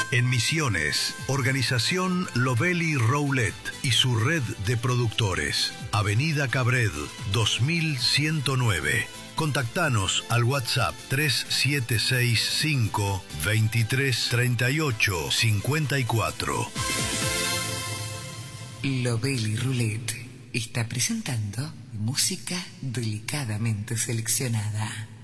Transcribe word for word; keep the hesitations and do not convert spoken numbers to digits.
En Misiones, Organización Lovelli Roulet y su red de productores. Avenida Cabred, dos mil ciento nueve. Contactanos al WhatsApp tres siete seis cinco, veintitrés, treinta y ocho, cincuenta y cuatro. Lovelli Roulet está presentando música delicadamente seleccionada.